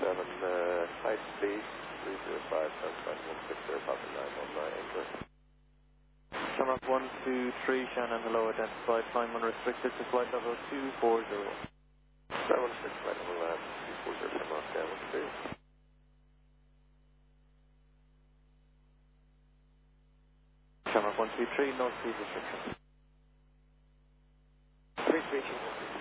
high speed, 305, sunset 160, Papa 919, English. Shamrock 123, Shannon, hello, identified, climb unrestricted to flight level 240. Flight 16, flight level 240, Shamrock 123. Shamrock 123, no speed restriction. 332.